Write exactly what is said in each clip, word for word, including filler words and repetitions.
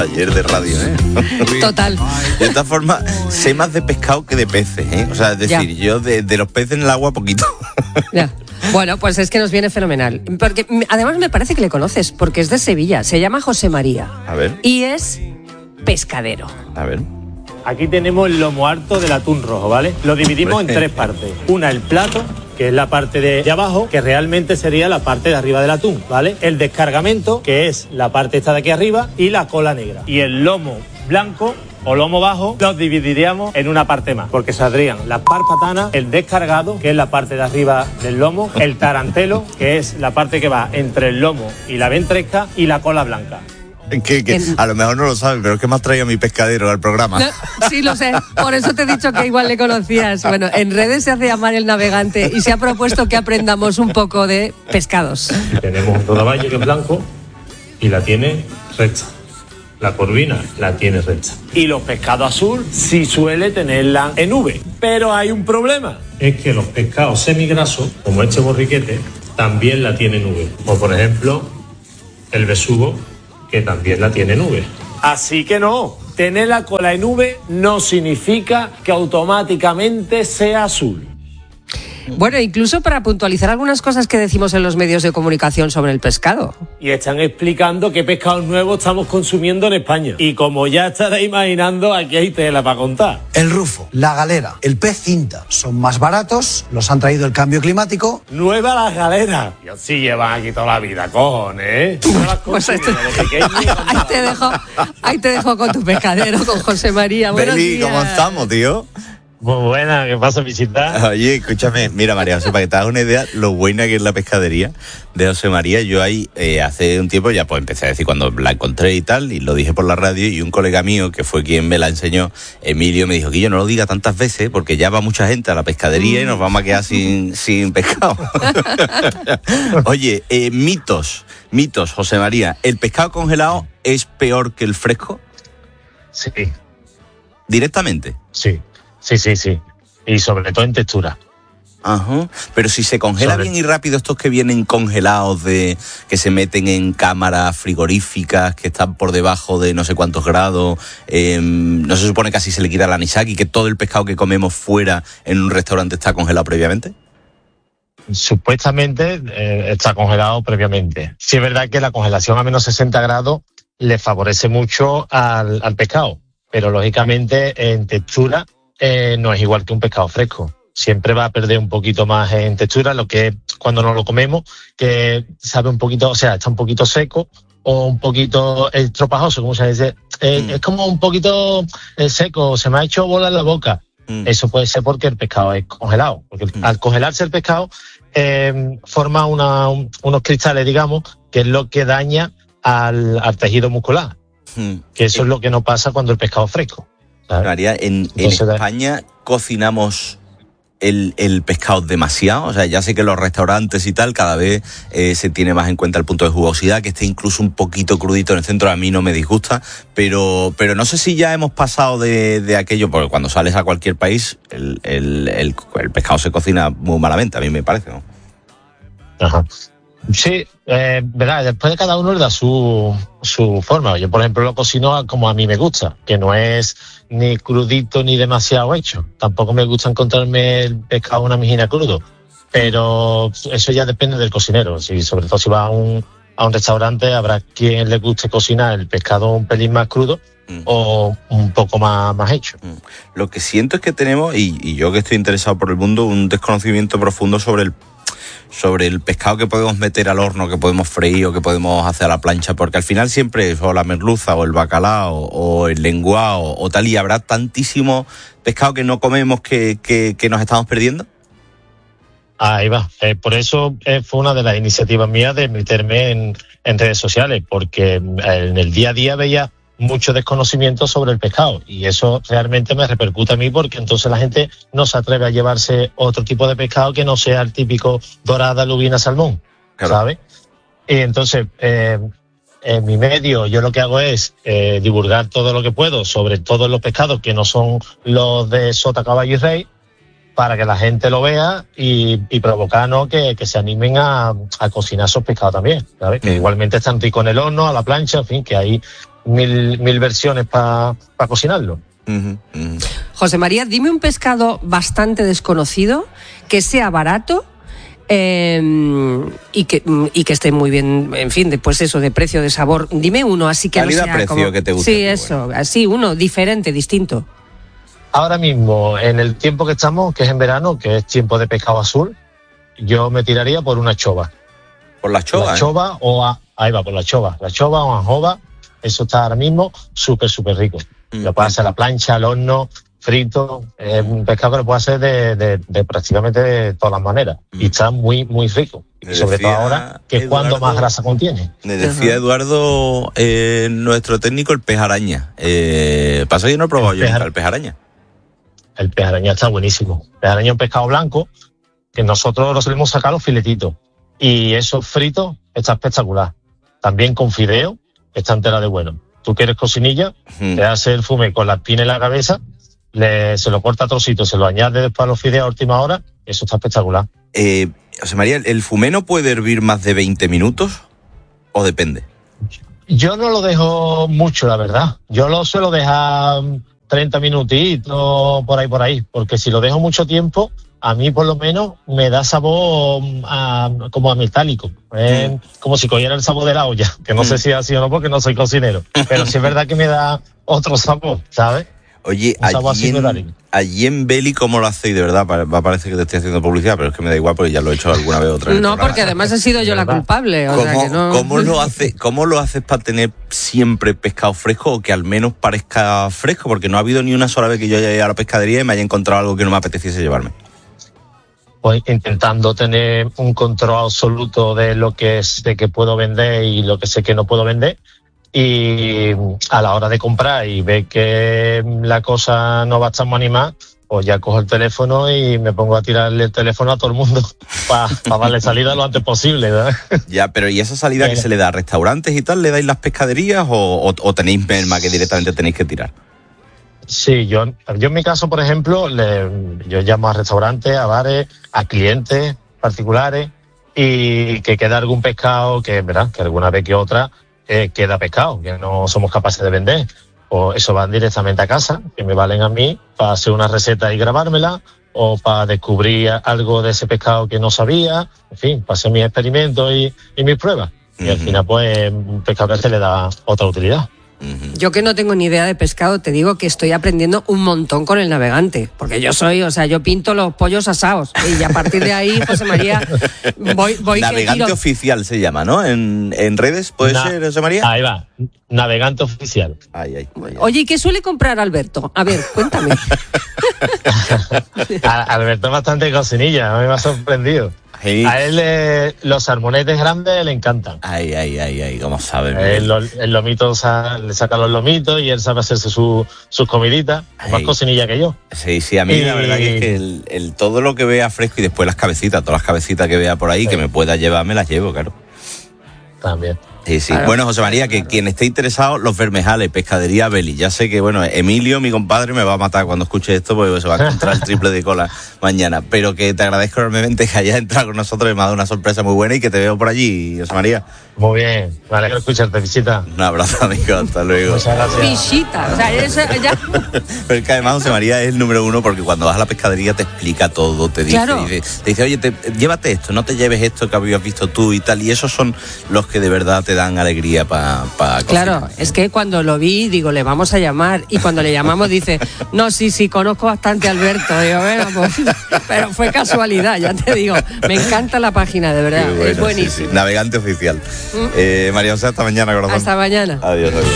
taller de radio, ¿eh? Total. De esta forma, sé más de pescado que de peces, ¿eh? O sea, es decir, ya. yo de, de los peces en el agua poquito. Ya. Bueno, pues es que nos viene fenomenal. Porque además me parece que le conoces, porque es de Sevilla. Se llama José María. A ver. Y es pescadero. A ver. Aquí tenemos el lomo harto del atún rojo, ¿vale? Lo dividimos en tres partes. Una, el plato, que es la parte de abajo, que realmente sería la parte de arriba del atún, ¿vale? El descargamento, que es la parte esta de aquí arriba, y la cola negra. Y el lomo blanco o lomo bajo los dividiríamos en una parte más, porque saldrían las párpatanas, el descargado, que es la parte de arriba del lomo, el tarantelo, que es la parte que va entre el lomo y la ventresca, y la cola blanca. Que, que a lo mejor no lo saben, pero es que me has traído a mi pescadero al programa. No, sí, lo sé, por eso te he dicho que igual le conocías. Bueno, en redes se hace llamar el navegante y se ha propuesto que aprendamos un poco de pescados. Tenemos un rodaballo que es blanco y la tiene recta. La corvina la tiene recta. Y los pescados azul sí suele tenerla en V. Pero hay un problema. Es que los pescados semigrasos, como este borriquete, también la tienen V. O por ejemplo, el besugo, que también la tiene en V. Así que no, tener la cola en V no significa que automáticamente sea azul. Bueno, incluso para puntualizar algunas cosas que decimos en los medios de comunicación sobre el pescado. Y están explicando qué pescados nuevos estamos consumiendo en España. Y como ya estaréis imaginando, aquí hay tela para contar. El rufo, la galera, el pez cinta son más baratos, los han traído el cambio climático. Nueva las galeras. Yo sí llevan aquí toda la vida, cojones, ¿eh? Pues ahí, te... ahí te dejo, ahí te dejo con tu pescadero, con José María. Buenos Beli, días. ¿cómo estamos, tío? Muy buena, ¿qué pasa, visita? Oye, escúchame, mira, María José, para que te hagas una idea lo buena que es la pescadería de José María. Yo ahí eh, hace un tiempo ya pues empecé a decir cuando la encontré y tal, y lo dije por la radio, y un colega mío que fue quien me la enseñó, Emilio, me dijo que yo no lo diga tantas veces porque ya va mucha gente a la pescadería y nos vamos a quedar sin, sin pescado. Oye, eh, mitos, mitos, José María, ¿el pescado congelado es peor que el fresco? Sí. ¿Directamente? Sí. Sí, sí, sí. Y sobre todo en textura. Ajá. Pero si se congela sobre... bien y rápido estos que vienen congelados, de que se meten en cámaras frigoríficas, que están por debajo de no sé cuántos grados, eh, ¿no se supone que así se le quita el anisaki, que todo el pescado que comemos fuera en un restaurante está congelado previamente? Supuestamente eh, está congelado previamente. Sí es verdad que la congelación a menos sesenta grados le favorece mucho al, al pescado, pero lógicamente en textura Eh, no es igual que un pescado fresco. Siempre va a perder un poquito más en textura, lo que es cuando nos lo comemos, que sabe un poquito, o sea, está un poquito seco o un poquito estropajoso, como se dice. Eh, mm. Es como un poquito eh, seco, se me ha hecho bola en la boca. Mm. Eso puede ser porque el pescado es congelado. Porque mm. al congelarse el pescado, eh, forma una, un, unos cristales, digamos, que es lo que daña al, al tejido muscular. Mm. Que eso eh. es lo que no pasa cuando el pescado es fresco. María, en, en España cocinamos el, el pescado demasiado. O sea, ya sé que en los restaurantes y tal cada vez eh, se tiene más en cuenta el punto de jugosidad, que esté incluso un poquito crudito en el centro, a mí no me disgusta, pero pero no sé si ya hemos pasado de, de aquello, porque cuando sales a cualquier país el, el, el, el pescado se cocina muy malamente, a mí me parece, ¿no? Ajá. Sí, eh, verdad, después de cada uno le da su, su forma. Yo, por ejemplo, lo cocino como a mí me gusta, que no es ni crudito ni demasiado hecho. Tampoco me gusta encontrarme el pescado una mijina crudo, pero eso ya depende del cocinero. Si, sobre todo si va a un, a un restaurante, habrá quien le guste cocinar el pescado un pelín más crudo mm. o un poco más, más hecho. Mm. Lo que siento es que tenemos, y, y yo que estoy interesado por el mundo, un desconocimiento profundo sobre el sobre el pescado que podemos meter al horno, que podemos freír o que podemos hacer a la plancha, porque al final siempre es o la merluza o el bacalao o el lenguado o tal, y habrá tantísimo pescado que no comemos que, que, que nos estamos perdiendo. Ahí va, eh, por eso eh, fue una de las iniciativas mías de meterme en, en redes sociales, porque en el día a día veía mucho desconocimiento sobre el pescado y eso realmente me repercute a mí, porque entonces la gente no se atreve a llevarse otro tipo de pescado que no sea el típico dorada, lubina, salmón, claro. ¿Sabes? Y entonces eh, en mi medio yo lo que hago es eh, divulgar todo lo que puedo sobre todos los pescados que no son los de sota, caballo y rey, para que la gente lo vea y, y provocar, ¿no?, que, que se animen a, a cocinar esos pescados también, ¿sabes? Mm. Que igualmente están ricos en el horno, a la plancha, en fin, que hay mil, mil versiones para pa cocinarlo. Uh-huh, uh-huh. José María, dime un pescado bastante desconocido, que sea barato eh, y, que, y que esté muy bien, en fin, de, pues eso, de precio, de sabor. Dime uno, así que calidad, no sea precio como... que te guste. Sí, eso, bueno. Así, uno diferente, distinto. Ahora mismo, en el tiempo que estamos, que es en verano, que es tiempo de pescado azul, yo me tiraría por una chova. ¿Por la chova? La ¿eh? chova o... A, ahí va, por la chova. La chova o anjova, eso está ahora mismo súper, súper rico. Mm. Lo puedes hacer a la plancha, al horno, frito. Es un pescado que lo puedes hacer de, de, de prácticamente de todas las maneras. Mm. Y está muy, muy rico. Me y sobre todo ahora, que es cuando más grasa contiene. Me decía uh-huh. Eduardo, eh, nuestro técnico, el pez araña. Eh, pasa que yo no he probado el yo pez, nunca el pez araña. El pez araña está buenísimo. El pez araña es un pescado blanco que nosotros lo solemos sacar los filetitos. Y eso frito está espectacular. También con fideo está entera de bueno. Tú quieres cocinilla, uh-huh. te hace el fume con la espina en la cabeza, le, se lo corta a trocitos, se lo añade después a los fideos a última hora, eso está espectacular. Eh, José María, ¿el fumé no puede hervir más de veinte minutos? ¿O depende? Yo no lo dejo mucho, la verdad. Yo lo suelo dejar treinta minutitos, por ahí, por ahí, porque si lo dejo mucho tiempo, a mí por lo menos me da sabor a, como a metálico, eh, mm. como si cogiera el sabor de la olla, que no mm. sé si es así o no porque no soy cocinero, pero sí es verdad que me da otro sabor, ¿sabes? Oye, allí en, allí en Beli, ¿cómo lo hacéis? De verdad, va a parecer que te estoy haciendo publicidad, pero es que me da igual porque ya lo he hecho alguna vez otra vez. No, porque además he sido yo la culpable. O ¿Cómo, sea que no... ¿cómo, lo hace, ¿Cómo lo haces para tener siempre pescado fresco o que al menos parezca fresco? Porque no ha habido ni una sola vez que yo haya ido a la pescadería y me haya encontrado algo que no me apeteciese llevarme. Pues intentando tener un control absoluto de lo que sé que puedo vender y lo que sé que no puedo vender. Y a la hora de comprar y ver que la cosa no va a estar muy animada, pues ya cojo el teléfono y me pongo a tirarle el teléfono a todo el mundo para pa darle salida lo antes posible, ¿verdad? Ya, pero ¿y esa salida Bien. que se le da a restaurantes y tal? ¿Le dais las pescaderías o, o, o tenéis merma que directamente tenéis que tirar? Sí, yo, yo en mi caso, por ejemplo, le, yo llamo a restaurantes, a bares, a clientes particulares y que queda algún pescado que, ¿verdad? Que alguna vez que otra eh, queda pescado, que no somos capaces de vender. O eso van directamente a casa, que me valen a mí para hacer una receta y grabármela, o para descubrir algo de ese pescado que no sabía, en fin, para hacer mis experimentos y, y mis pruebas. Uh-huh. Y al final, pues, un pescado que se le da otra utilidad. Yo que no tengo ni idea de pescado, te digo que estoy aprendiendo un montón con el navegante, porque yo soy, o sea, yo pinto los pollos asados y a partir de ahí, José María, voy... voy navegante que oficial se llama, ¿no? En, en redes, ¿puede Na- ser, José María? Ahí va, navegante oficial. Ay, ay, ay, Oye, ¿y qué suele comprar Alberto? A ver, cuéntame. Alberto es bastante cocinilla, a mí me ha sorprendido. Sí. A él eh, los salmonetes grandes le encantan. Ay, ay, ay, ay, ¿cómo sabe? El, el lomito le saca los lomitos y él sabe hacerse su, sus comiditas. Ay. Más cocinilla que yo. Sí, sí, a mí y... la verdad que es que el, el, todo lo que vea fresco y después las cabecitas, todas las cabecitas que vea por ahí, sí. que me pueda llevar, me las llevo, claro. También. Sí, sí. Claro. Bueno, José María, que quien esté interesado, Los Bermejales, Pescadería Beli. Ya sé que, bueno, Emilio, mi compadre, me va a matar cuando escuche esto porque se va a encontrar el triple de cola mañana. Pero que te agradezco enormemente que hayas entrado con nosotros y me ha dado una sorpresa muy buena y que te veo por allí, José María. Muy bien, me alegro de escucharte, visita. Un abrazo, amigo, hasta luego. Muchas gracias. Visita, o sea, eso ya... Pero es que además José María es el número uno porque cuando vas a la pescadería te explica todo, te dice, claro. dice te dice, oye, te, llévate esto, no te lleves esto que habías visto tú y tal. Y esos son los que de verdad te dan alegría para pa Claro, es que cuando lo vi, digo, le vamos a llamar. Y cuando le llamamos dice, no, sí, sí, conozco bastante a Alberto. Digo, bueno, pues, pero fue casualidad, ya te digo. Me encanta la página, de verdad, bueno, es buenísimo. Sí, sí. Navegante oficial. ¿Mm? Eh, María José, hasta mañana, corazón. Hasta mañana. Adiós, adiós.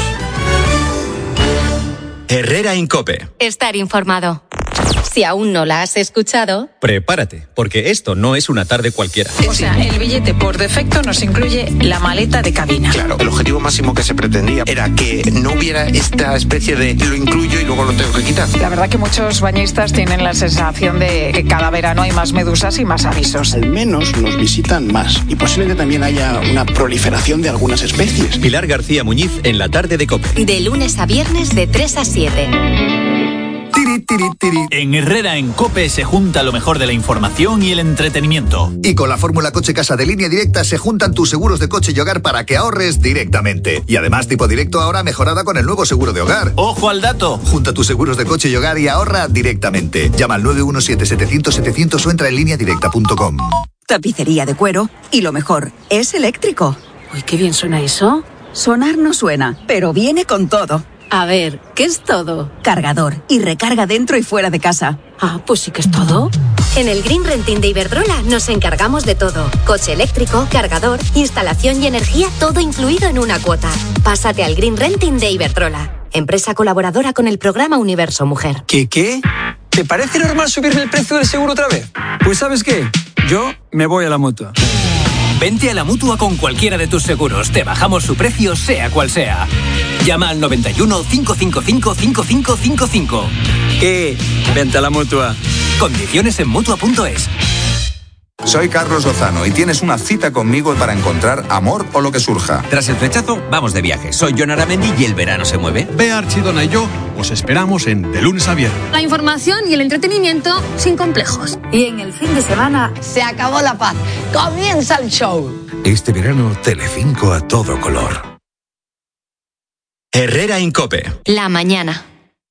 Herrera Incope. Estar informado. Si aún no la has escuchado, prepárate, porque esto no es una tarde cualquiera. O sea, el billete por defecto nos incluye la maleta de cabina. Claro, el objetivo máximo que se pretendía era que no hubiera esta especie de lo incluyo y luego lo tengo que quitar. La verdad que muchos bañistas tienen la sensación de que cada verano hay más medusas y más avisos. Al menos nos visitan más y posiblemente también haya una proliferación de algunas especies. Pilar García Muñiz en la tarde de COPE. De lunes a viernes de tres a siete. Tiri, tiri, tiri. En Herrera en COPE se junta lo mejor de la información y el entretenimiento. Y con la fórmula Coche Casa de Línea Directa se juntan tus seguros de coche y hogar para que ahorres directamente. Y además tipo directo ahora mejorada con el nuevo seguro de hogar. ¡Ojo al dato! Junta tus seguros de coche y hogar y ahorra directamente. Llama al nueve uno siete, setecientos, setecientos o entra en línea directa punto com. Tapicería de cuero y lo mejor, es eléctrico. Uy, qué bien suena eso. Sonar no suena, pero viene con todo. A ver, ¿qué es todo? Cargador y recarga dentro y fuera de casa. Ah, pues sí que es todo. En el Green Renting de Iberdrola nos encargamos de todo. Coche eléctrico, cargador, instalación y energía, todo incluido en una cuota. Pásate al Green Renting de Iberdrola, empresa colaboradora con el programa Universo Mujer. ¿Qué qué? ¿Te parece normal subirme el precio del seguro otra vez? Pues ¿sabes qué? Yo me voy a la Mutua. Vente a la Mutua con cualquiera de tus seguros. Te bajamos su precio, sea cual sea. Llama al noventa y uno, cinco cinco cinco, cinco cinco cinco cinco. ¿Qué? Vente a la Mutua. Condiciones en Mutua punto es. Soy Carlos Lozano y tienes una cita conmigo para encontrar amor o lo que surja. Tras el flechazo, vamos de viaje. Soy Jon Aramendi y el verano se mueve. Bea Archidona y yo os esperamos en De Lunes a Viernes. La información y el entretenimiento sin complejos. Y en el fin de semana se acabó la paz. Comienza el show. Este verano, Telecinco a todo color. Herrera en COPE. La mañana.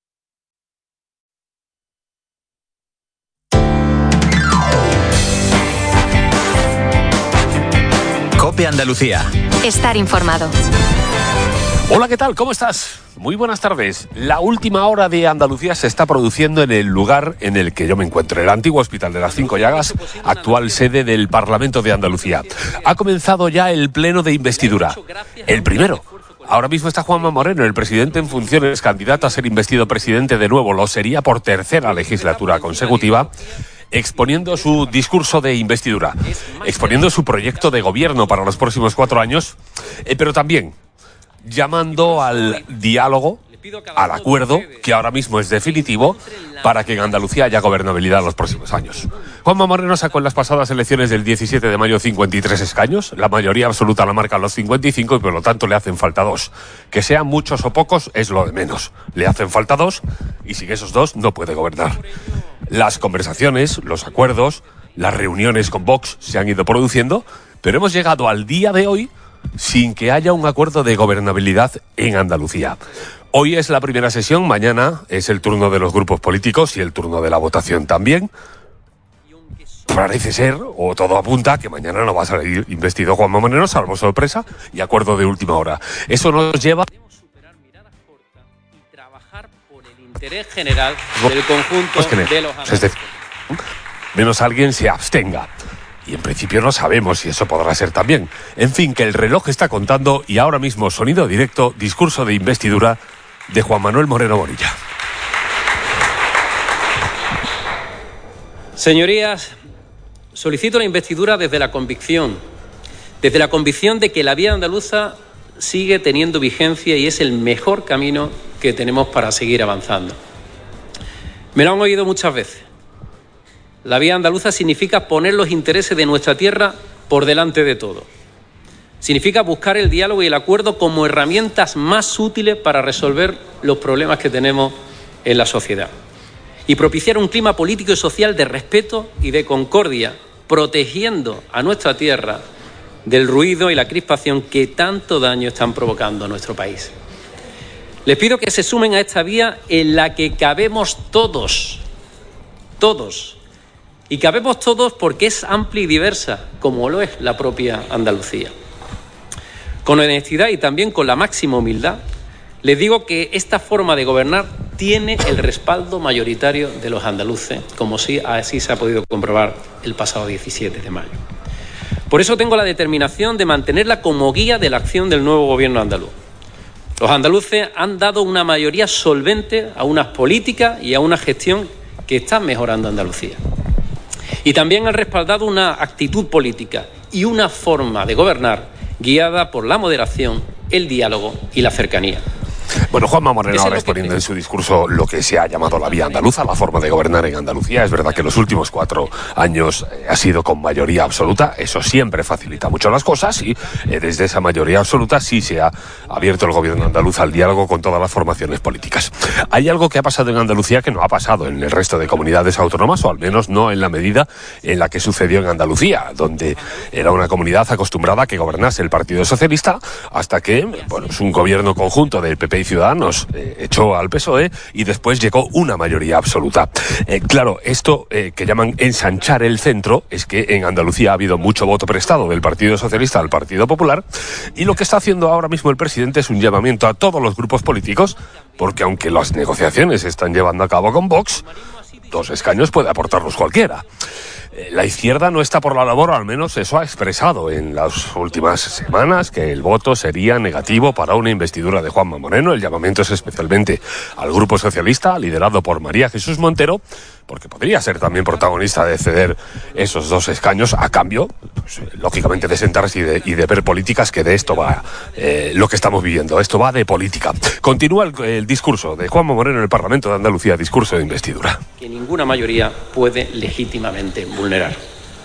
COPE Andalucía. Estar informado. Hola, ¿qué tal? ¿Cómo estás? Muy buenas tardes. La última hora de Andalucía se está produciendo en el lugar en el que yo me encuentro, el antiguo Hospital de las Cinco Llagas, actual sede del Parlamento de Andalucía. Ha comenzado ya el pleno de investidura. El primero. Ahora mismo está Juanma Moreno, el presidente en funciones, candidato a ser investido presidente de nuevo. Lo sería por tercera legislatura consecutiva, exponiendo su discurso de investidura, exponiendo su proyecto de gobierno para los próximos cuatro años, eh, pero también llamando al diálogo, al acuerdo, que ahora mismo es definitivo, para que en Andalucía haya gobernabilidad en los próximos años. Juanma Moreno sacó en las pasadas elecciones del diecisiete de mayo cincuenta y tres escaños, la mayoría absoluta la marcan los cincuenta y cinco y por lo tanto le hacen falta dos. Que sean muchos o pocos es lo de menos. Le hacen falta dos y sin esos dos no puede gobernar. Las conversaciones, los acuerdos, las reuniones con Vox se han ido produciendo, pero hemos llegado al día de hoy sin que haya un acuerdo de gobernabilidad en Andalucía. Hoy es la primera sesión, mañana es el turno de los grupos políticos y el turno de la votación también. Parece ser, o todo apunta, que mañana no va a salir investido Juanma Moreno, salvo sorpresa y acuerdo de última hora. Eso nos lleva interés general del conjunto pues que, de los es decir, menos alguien se abstenga. Y en principio no sabemos si eso podrá ser también. En fin, que el reloj está contando y ahora mismo sonido directo, discurso de investidura de Juan Manuel Moreno Bonilla. Señorías, solicito la investidura desde la convicción, desde la convicción de que la vía andaluza sigue teniendo vigencia y es el mejor camino que tenemos para seguir avanzando. Me lo han oído muchas veces. La vía andaluza significa poner los intereses de nuestra tierra por delante de todo. Significa buscar el diálogo y el acuerdo como herramientas más útiles para resolver los problemas que tenemos en la sociedad. Y propiciar un clima político y social de respeto y de concordia, protegiendo a nuestra tierra del ruido y la crispación que tanto daño están provocando a nuestro país. Les pido que se sumen a esta vía en la que cabemos todos, todos, y cabemos todos porque es amplia y diversa, como lo es la propia Andalucía. Con honestidad y también con la máxima humildad, les digo que esta forma de gobernar tiene el respaldo mayoritario de los andaluces, como sí, así se ha podido comprobar el pasado diecisiete de mayo. Por eso tengo la determinación de mantenerla como guía de la acción del nuevo gobierno andaluz. Los andaluces han dado una mayoría solvente a unas políticas y a una gestión que están mejorando Andalucía. Y también han respaldado una actitud política y una forma de gobernar guiada por la moderación, el diálogo y la cercanía. Bueno, Juanma Moreno ahora exponiendo en su discurso lo que se ha llamado la vía andaluza, la forma de gobernar en Andalucía. Es verdad que los últimos cuatro años eh, ha sido con mayoría absoluta. Eso siempre facilita mucho las cosas y eh, desde esa mayoría absoluta sí se ha abierto el gobierno andaluz al diálogo con todas las formaciones políticas. Hay algo que ha pasado en Andalucía que no ha pasado en el resto de comunidades autónomas, o al menos no en la medida en la que sucedió en Andalucía, donde era una comunidad acostumbrada a que gobernase el Partido Socialista hasta que, bueno, es un gobierno conjunto del P P y Ciudadanos eh, echó al P S O E y después llegó una mayoría absoluta. Eh, claro, esto eh, que llaman ensanchar el centro es que en Andalucía ha habido mucho voto prestado del Partido Socialista al Partido Popular, y lo que está haciendo ahora mismo el presidente es un llamamiento a todos los grupos políticos, porque aunque las negociaciones se están llevando a cabo con Vox, dos escaños puede aportarlos cualquiera. La izquierda no está por la labor, o al menos eso ha expresado en las últimas semanas, que el voto sería negativo para una investidura de Juanma Moreno. El llamamiento es especialmente al Grupo Socialista, liderado por María Jesús Montero, porque podría ser también protagonista de ceder esos dos escaños a cambio, pues, lógicamente, de sentarse y de, y de ver políticas, que de esto va eh, lo que estamos viviendo. Esto va de política. Continúa el, el discurso de Juanma Moreno en el Parlamento de Andalucía, discurso de investidura. Que ninguna mayoría puede legítimamente vulnerar.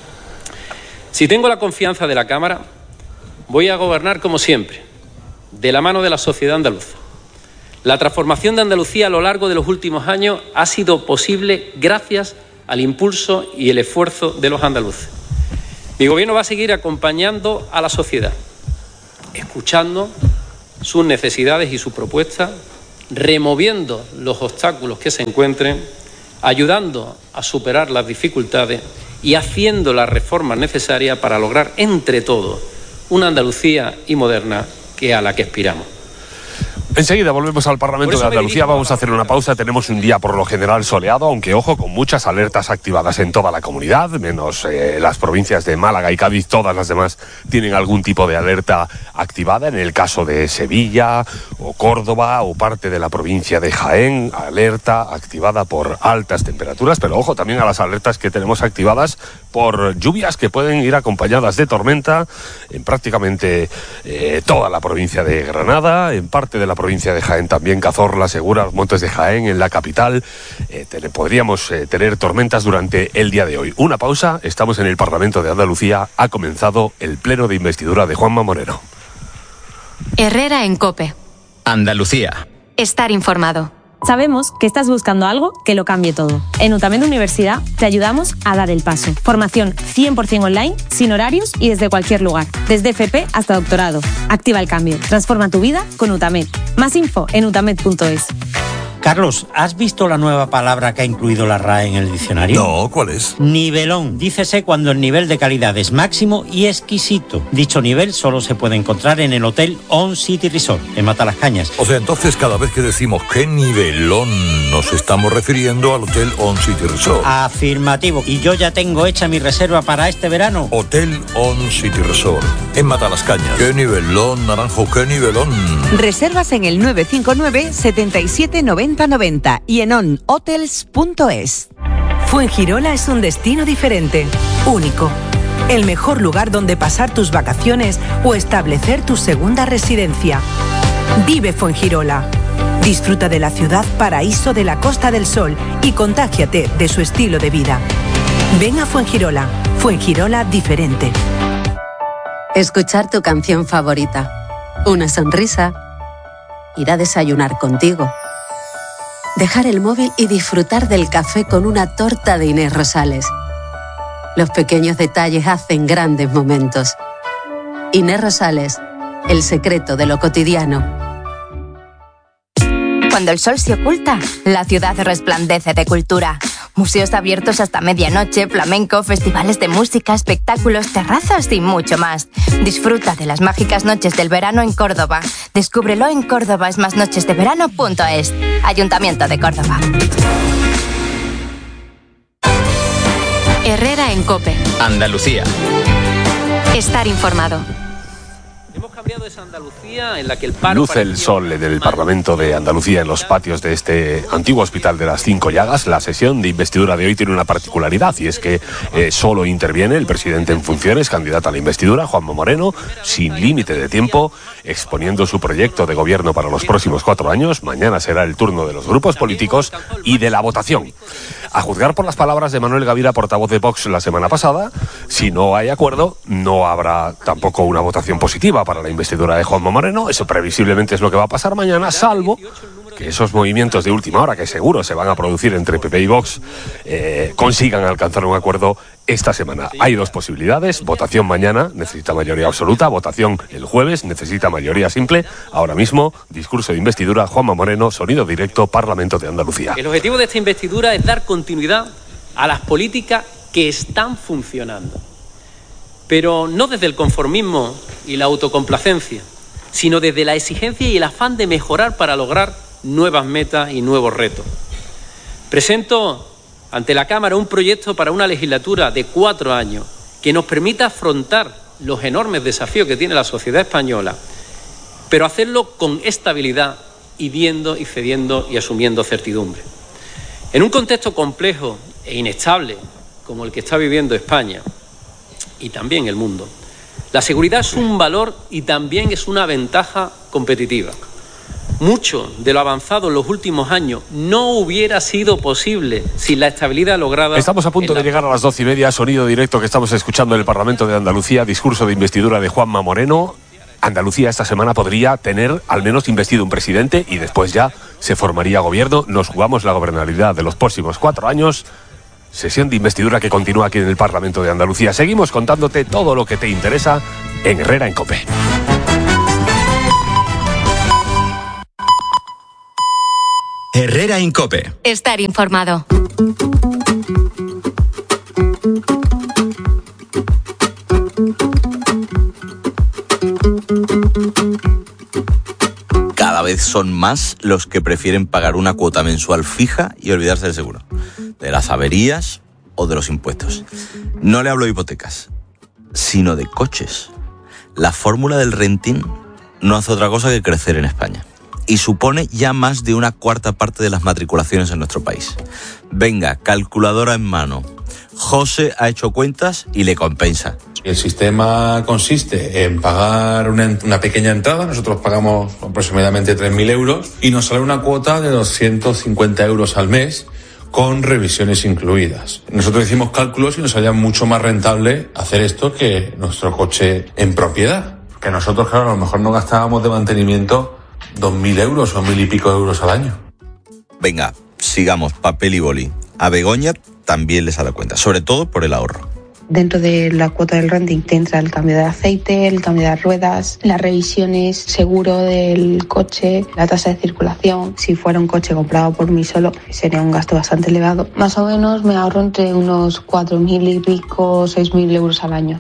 Si tengo la confianza de la Cámara, voy a gobernar como siempre, de la mano de la sociedad andaluza. La transformación de Andalucía a lo largo de los últimos años ha sido posible gracias al impulso y el esfuerzo de los andaluces. Mi gobierno va a seguir acompañando a la sociedad, escuchando sus necesidades y sus propuestas, removiendo los obstáculos que se encuentren, ayudando a superar las dificultades y haciendo las reformas necesarias para lograr entre todos una Andalucía y moderna que a la que aspiramos. Enseguida volvemos al Parlamento de Andalucía, vamos a hacer una pausa, tenemos un día por lo general soleado, aunque ojo, con muchas alertas activadas en toda la comunidad, menos eh, las provincias de Málaga y Cádiz. Todas las demás tienen algún tipo de alerta activada. En el caso de Sevilla o Córdoba o parte de la provincia de Jaén, alerta activada por altas temperaturas, pero ojo también a las alertas que tenemos activadas por lluvias que pueden ir acompañadas de tormenta en prácticamente eh, toda la provincia de Granada, en parte de la provincia de Jaén también, Cazorla, Segura, los Montes de Jaén, en la capital. Eh, te, podríamos eh, tener tormentas durante el día de hoy. Una pausa, estamos en el Parlamento de Andalucía, ha comenzado el pleno de investidura de Juanma Moreno. Herrera en COPE. Andalucía. Estar informado. Sabemos que estás buscando algo que lo cambie todo. En UTAMED Universidad te ayudamos a dar el paso. Formación cien por ciento online, sin horarios y desde cualquier lugar. Desde F P hasta doctorado. Activa el cambio. Transforma tu vida con UTAMED. Más info en utamed punto es. Carlos, ¿has visto la nueva palabra que ha incluido la R A E en el diccionario? No, ¿cuál es? Nivelón. Dícese cuando el nivel de calidad es máximo y exquisito. Dicho nivel solo se puede encontrar en el Hotel On City Resort, en Matalascañas. O sea, entonces cada vez que decimos qué nivelón, nos estamos refiriendo al Hotel On City Resort. Afirmativo. Y yo ya tengo hecha mi reserva para este verano. Hotel On City Resort, en Matalascañas. Qué nivelón, Naranjo, qué nivelón. Reservas en el nueve cinco nueve, setenta y siete, noventa noventa y en on hotels punto es. Fuengirola es un destino diferente, único. El mejor lugar donde pasar tus vacaciones o establecer tu segunda residencia. Vive Fuengirola. Disfruta de la ciudad paraíso de la Costa del Sol y contágiate de su estilo de vida. Ven a Fuengirola. Fuengirola diferente. Escuchar tu canción favorita. Una sonrisa. Ir a desayunar contigo. Dejar el móvil y disfrutar del café con una torta de Inés Rosales. Los pequeños detalles hacen grandes momentos. Inés Rosales, el secreto de lo cotidiano. Cuando el sol se oculta, la ciudad resplandece de cultura. Museos abiertos hasta medianoche, flamenco, festivales de música, espectáculos, terrazas y mucho más. Disfruta de las mágicas noches del verano en Córdoba. Descúbrelo en córdoba es más noches de verano punto es. Ayuntamiento de Córdoba. Herrera en COPE. Andalucía. Estar informado. Hemos cambiado Luce el sol en el Parlamento de Andalucía, en los patios de este antiguo Hospital de las Cinco Llagas. La sesión de investidura de hoy tiene una particularidad, y es que eh, solo interviene el presidente en funciones, candidato a la investidura, Juanma Moreno, sin límite de tiempo, exponiendo su proyecto de gobierno para los próximos cuatro años. Mañana será el turno de los grupos políticos y de la votación. A juzgar por las palabras de Manuel Gavira, portavoz de Vox la semana pasada, si no hay acuerdo, no habrá tampoco una votación positiva para la investidura de Juanma Moreno. Eso previsiblemente es lo que va a pasar mañana, salvo que esos movimientos de última hora, que seguro se van a producir entre P P y Vox, eh, consigan alcanzar un acuerdo esta semana. Hay dos posibilidades: votación mañana, necesita mayoría absoluta; votación el jueves, necesita mayoría simple. Ahora mismo, discurso de investidura, Juanma Moreno, sonido directo, Parlamento de Andalucía. El objetivo de esta investidura es dar continuidad a las políticas que están funcionando, pero no desde el conformismo y la autocomplacencia, sino desde la exigencia y el afán de mejorar para lograr nuevas metas y nuevos retos. Presento ante la Cámara un proyecto para una legislatura de cuatro años que nos permita afrontar los enormes desafíos que tiene la sociedad española, pero hacerlo con estabilidad y viendo y cediendo y asumiendo certidumbre. En un contexto complejo e inestable como el que está viviendo España y también el mundo, la seguridad es un valor y también es una ventaja competitiva. Mucho de lo avanzado en los últimos años no hubiera sido posible sin la estabilidad lograda. Estamos a punto de llegar a las doce y media, sonido directo que estamos escuchando en el Parlamento de Andalucía, discurso de investidura de Juanma Moreno. Andalucía esta semana podría tener al menos investido un presidente y después ya se formaría gobierno. Nos jugamos la gobernabilidad de los próximos cuatro años. Sesión de investidura que continúa aquí en el Parlamento de Andalucía. Seguimos contándote todo lo que te interesa en Herrera en COPE. Herrera en COPE. Estar informado. Cada vez son más los que prefieren pagar una cuota mensual fija y olvidarse del seguro, de las averías o de los impuestos. No le hablo de hipotecas, sino de coches. La fórmula del renting no hace otra cosa que crecer en España y supone ya más de una cuarta parte de las matriculaciones en nuestro país. Venga, calculadora en mano. José ha hecho cuentas y le compensa. El sistema consiste en pagar una, una pequeña entrada, nosotros pagamos aproximadamente tres mil euros y nos sale una cuota de doscientos cincuenta euros al mes con revisiones incluidas. Nosotros hicimos cálculos y nos salía mucho más rentable hacer esto que nuestro coche en propiedad. Que nosotros, claro, a lo mejor no gastábamos de mantenimiento dos mil euros o mil y pico euros al año. Venga, sigamos, papel y boli. A Begoña también le sale cuenta, sobre todo por el ahorro. Dentro de la cuota del renting te entra el cambio de aceite, el cambio de ruedas, las revisiones, seguro del coche, la tasa de circulación. Si fuera un coche comprado por mí solo, sería un gasto bastante elevado. Más o menos me ahorro entre unos cuatro mil y pico, seis mil euros al año.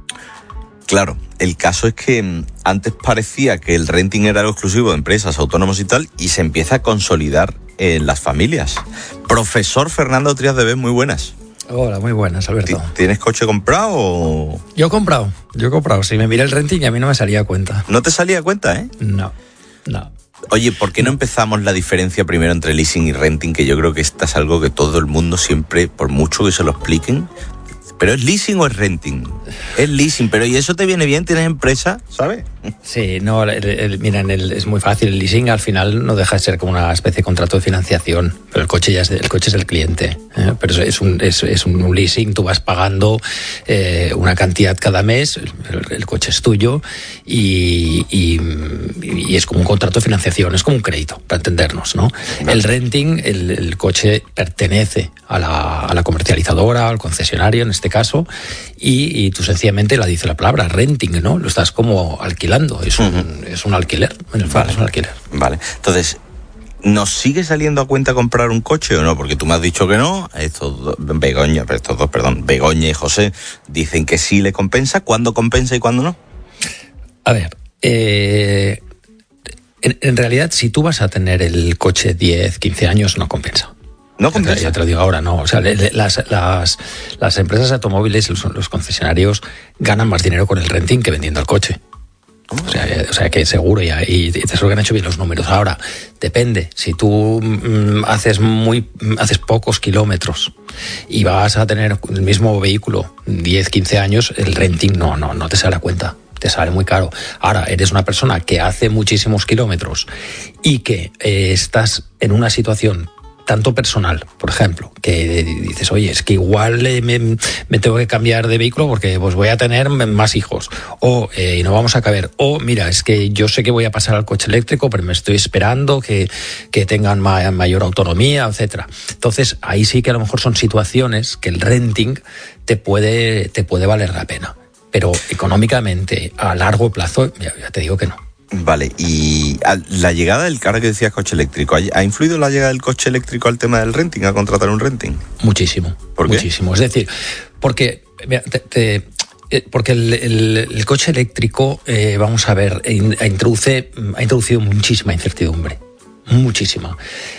Claro, el caso es que antes parecía que el renting era algo exclusivo de empresas, autónomos y tal, y se empieza a consolidar en las familias. Profesor Fernando Trías de Bes, muy buenas. Hola, muy buenas, Alberto. ¿Tienes coche comprado o...? Yo he comprado, yo he comprado. Si me miré el renting y a mí no me salía a cuenta. ¿No te salía a cuenta, eh? No, no. Oye, ¿por qué no empezamos la diferencia primero entre leasing y renting? Que yo creo que esta es algo que todo el mundo siempre, por mucho que se lo expliquen... ¿Pero es leasing o es renting? Es leasing, pero ¿y eso te viene bien? ¿Tienes empresa? ¿Sabes? Sí, no, el, el, mira, en el, es muy fácil. El leasing al final no deja de ser como una especie de contrato de financiación, pero el coche ya es, el coche es el cliente. ¿eh? Pero es un, es, es un leasing, tú vas pagando eh, una cantidad cada mes, el, el coche es tuyo y, y, y es como un contrato de financiación, es como un crédito, para entendernos, ¿no? Vale. El renting, el, el coche pertenece a la, a la comercializadora, al concesionario en este caso, y, y tú sencillamente la dice la palabra renting, ¿no? Lo estás como alquilando, es un, uh-huh. es un alquiler, en el fondo vale. es un alquiler. Vale, entonces, ¿nos sigue saliendo a cuenta comprar un coche o no? Porque tú me has dicho que no, estos dos, Begoña, estos dos, perdón, Begoña y José dicen que sí le compensa. ¿Cuándo compensa y cuándo no? A ver, eh, en, en realidad, si tú vas a tener el coche diez, quince años, no compensa. No compensa. Ya te lo digo ahora, no. O sea, las, las, las empresas de automóviles, los, los concesionarios, ganan más dinero con el renting que vendiendo el coche. O sea, o sea que seguro ya, y te es lo que han hecho bien los números. Ahora, depende, si tú mm, haces muy haces pocos kilómetros y vas a tener el mismo vehículo diez, quince años, el renting no, no, no te sale a cuenta. Te sale muy caro. Ahora, eres una persona que hace muchísimos kilómetros y que eh, estás en una situación tanto personal, por ejemplo, que dices, oye, es que igual eh, me, me tengo que cambiar de vehículo porque pues voy a tener más hijos, o eh, no vamos a caber, o mira, es que yo sé que voy a pasar al coche eléctrico, pero me estoy esperando que, que tengan ma- mayor autonomía, etcétera. Entonces, ahí sí que a lo mejor son situaciones que el renting te puede, te puede valer la pena. Pero económicamente, a largo plazo, ya, ya te digo que no. Vale, y la llegada del, ahora que decías coche eléctrico, ¿ha influido la llegada del coche eléctrico al tema del renting, a contratar un renting? Muchísimo. ¿Por qué? Muchísimo. Es decir, porque, te, te, porque el, el, el coche eléctrico, eh, vamos a ver, introduce, ha introducido muchísima incertidumbre. Muchísima.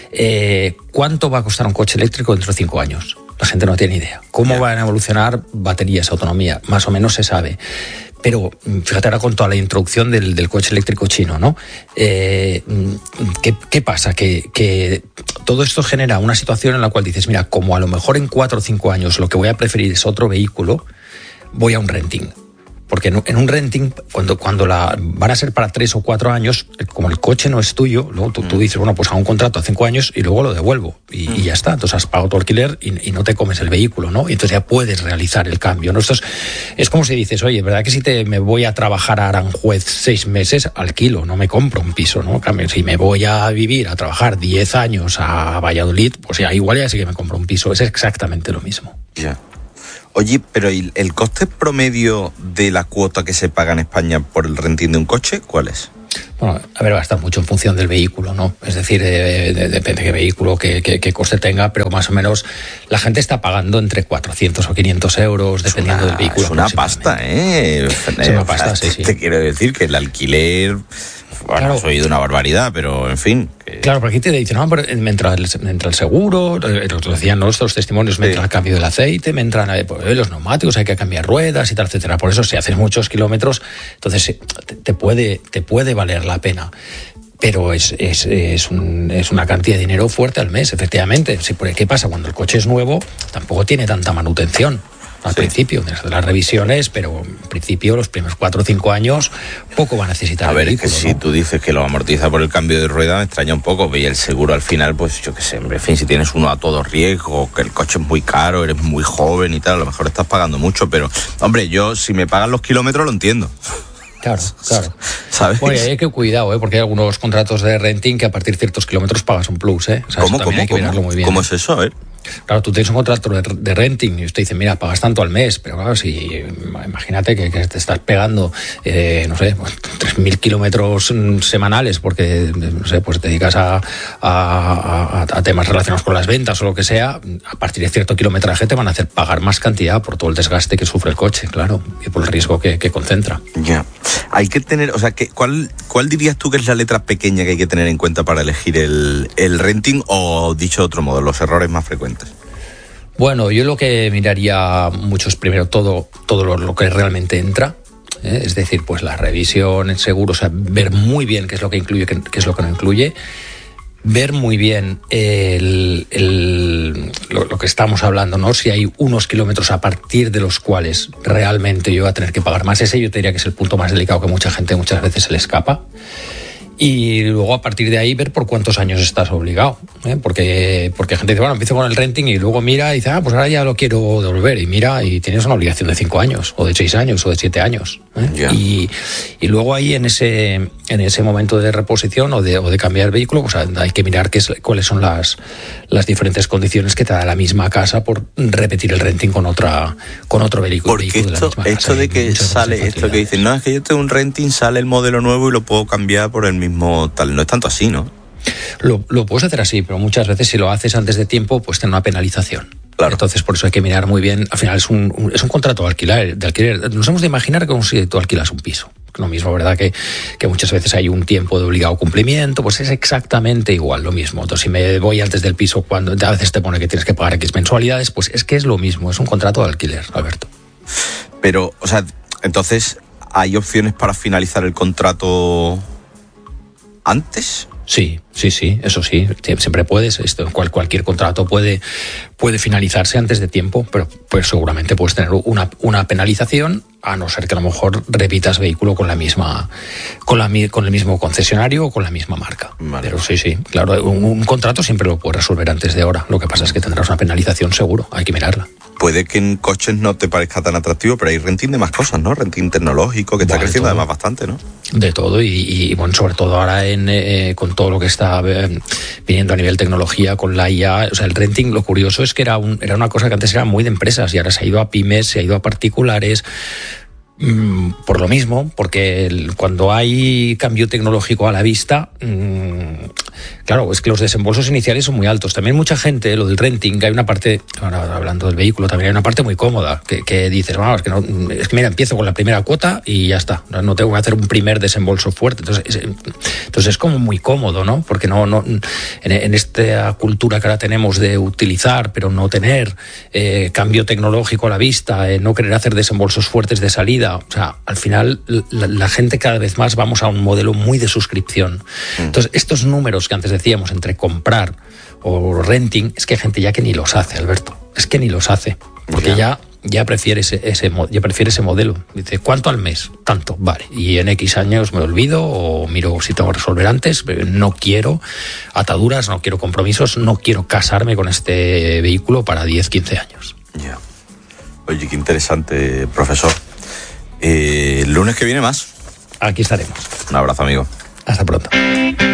Eh, ¿Cuánto va a costar un coche eléctrico dentro de cinco años? La gente no tiene idea. ¿Cómo yeah. van a evolucionar baterías, autonomía? Más o menos se sabe. Pero fíjate ahora con toda la introducción del, del coche eléctrico chino, ¿no? Eh, ¿qué, ¿Qué pasa? Que, que todo esto genera una situación en la cual dices, mira, como a lo mejor en cuatro o cinco años lo que voy a preferir es otro vehículo, voy a un renting. Porque en un renting, cuando, cuando la van a ser para tres o cuatro años, como el coche no es tuyo, luego tú, tú dices, bueno, pues hago un contrato a cinco años y luego lo devuelvo. Y, y ya está. Entonces has pagado tu alquiler y, y no te comes el vehículo, ¿no? Y entonces ya puedes realizar el cambio, ¿no? Esto es, es como si dices, oye, ¿verdad que si te, me voy a trabajar a Aranjuez seis meses, alquilo, no me compro un piso, ¿no? Cambio, si me voy a vivir, a trabajar diez años a Valladolid, pues ya igual ya sí que me compro un piso. Es exactamente lo mismo. Ya. Yeah. Oye, pero ¿el coste promedio de la cuota que se paga en España por el renting de un coche, cuál es? Bueno, a ver, va a estar mucho en función del vehículo, ¿no? Es decir, eh, de, depende de qué vehículo, qué, qué, qué coste tenga, pero más o menos la gente está pagando entre cuatrocientos o quinientos euros, dependiendo una, del vehículo. Es una pasta, ¿eh? Es una pasta, sí, sí. Te quiero decir que el alquiler... Bueno, claro. Has oído una barbaridad, pero en fin. Que... Claro, porque aquí te dicen, no, pero me entra el, me entra el seguro, lo decían nuestros testimonios, me sí. entra el cambio del aceite, me entran pues, los neumáticos, hay que cambiar ruedas y tal, etcétera. Por eso, si haces muchos kilómetros, entonces te, te, puede, te puede valer la pena. Pero es, es, es, un, es una cantidad de dinero fuerte al mes, efectivamente. ¿Qué pasa? Cuando el coche es nuevo, tampoco tiene tanta manutención. Al sí. principio, desde las revisiones, pero en principio los primeros cuatro o cinco años poco va a necesitar. A ver, vehículo, es que ¿no? Si tú dices que lo amortiza por el cambio de rueda, me extraña un poco. Y el seguro al final, pues yo qué sé, en fin, si tienes uno a todo riesgo, que el coche es muy caro, eres muy joven y tal, a lo mejor estás pagando mucho, pero, hombre, yo si me pagan los kilómetros lo entiendo. Claro, claro. ¿Sabes? Bueno, hay que cuidado, ¿eh? Porque hay algunos contratos de renting que a partir de ciertos kilómetros pagas un plus, ¿eh? O sea, ¿Cómo, eso cómo, hay que cómo? mirarlo muy bien, ¿Cómo ¿eh? es eso? A ver. Claro, tú tienes un contrato de, de renting y usted dice, mira, pagas tanto al mes, pero claro, si imagínate que, que te estás pegando, eh, no sé, tres mil kilómetros semanales porque, no sé, pues te dedicas a, a, a, a temas relacionados con las ventas o lo que sea, a partir de cierto kilometraje te van a hacer pagar más cantidad por todo el desgaste que sufre el coche, claro, y por el riesgo que, que concentra. Ya. Yeah. Hay que tener, o sea, que, ¿cuál, ¿cuál dirías tú que es la letra pequeña que hay que tener en cuenta para elegir el, el renting o, dicho de otro modo, los errores más frecuentes? Bueno, yo lo que miraría mucho es primero todo, todo lo, lo que realmente entra, ¿eh? Es decir, pues la revisión, el seguro, o sea, ver muy bien qué es lo que incluye, qué, qué es lo que no incluye, ver muy bien el, el, lo, lo que estamos hablando, ¿no? Si hay unos kilómetros a partir de los cuales realmente yo voy a tener que pagar más, ese yo te diría que es el punto más delicado que mucha gente muchas veces se le escapa. Y luego a partir de ahí ver por cuántos años estás obligado, ¿eh? porque porque gente dice, bueno, empiezo con el renting y luego mira y dice, ah, pues ahora ya lo quiero devolver, y mira y tienes una obligación de cinco años o de seis años o de siete años, ¿eh? Yeah. y, y luego ahí en ese en ese momento de reposición o de, o de cambiar el vehículo, pues hay que mirar qué es, cuáles son las las diferentes condiciones que te da la misma casa por repetir el renting con otra con otro vehículo. Porque vehículo esto, de la misma esto casa, de que sale, esto que dicen, no, es que yo tengo un renting, sale el modelo nuevo y lo puedo cambiar por el mismo tal, no es tanto así, ¿no? Lo, lo puedes hacer así, pero muchas veces si lo haces antes de tiempo, pues tiene una penalización. Claro. Entonces, por eso hay que mirar muy bien. Al final es un, un, es un contrato de alquiler, de alquiler. Nos hemos de imaginar como si tú alquilas un piso. Lo mismo, ¿verdad? Que, que muchas veces hay un tiempo de obligado cumplimiento, pues es exactamente igual, lo mismo. Entonces, si me voy antes del piso, cuando a veces te pone que tienes que pagar X mensualidades, pues es que es lo mismo, es un contrato de alquiler, Alberto. Pero, o sea, entonces, ¿hay opciones para finalizar el contrato antes? Sí, sí, sí, eso sí, siempre puedes, esto, cual, cualquier contrato puede, puede finalizarse antes de tiempo, pero pues seguramente puedes tener una, una penalización, a no ser que a lo mejor repitas vehículo con la misma, con la con el mismo concesionario o con la misma marca. Vale. Pero sí, sí, claro, un, un contrato siempre lo puedes resolver antes de hora. Lo que pasa es que tendrás una penalización seguro, hay que mirarla. Puede que en coches no te parezca tan atractivo, pero hay renting de más cosas, ¿no? Renting tecnológico, que está vale, creciendo además bastante, ¿no? De todo, y, y bueno, sobre todo ahora en eh, con todo lo que está eh, viniendo a nivel tecnología, con la I A, o sea, el renting, lo curioso es que era, un, era una cosa que antes era muy de empresas y ahora se ha ido a pymes, se ha ido a particulares, mmm, por lo mismo, porque el, cuando hay cambio tecnológico a la vista, mmm, claro, es que los desembolsos iniciales son muy altos. También mucha gente, lo del renting, hay una parte, ahora hablando del vehículo, también hay una parte muy cómoda, que, que dices, vamos, que no, es que mira, empiezo con la primera cuota y ya está, no, no tengo que hacer un primer desembolso fuerte. Entonces es, entonces es como muy cómodo, ¿no? Porque no, no en, en esta cultura que ahora tenemos de utilizar, pero no tener eh, cambio tecnológico a la vista, eh, no querer hacer desembolsos fuertes de salida, o sea, al final la, la gente cada vez más vamos a un modelo muy de suscripción. Entonces, estos números que antes decíamos entre comprar o renting, es que hay gente ya que ni los hace, Alberto. Es que ni los hace. Porque ya, ya, prefiere, ese, ese, ya prefiere ese modelo. Dice, ¿cuánto al mes? Tanto, vale. Y en X años me olvido o miro si tengo que resolver antes. No quiero ataduras, no quiero compromisos, no quiero casarme con este vehículo para diez, quince años. Ya. Oye, qué interesante, profesor. Eh, el lunes que viene más. Aquí estaremos. Un abrazo, amigo. Hasta pronto.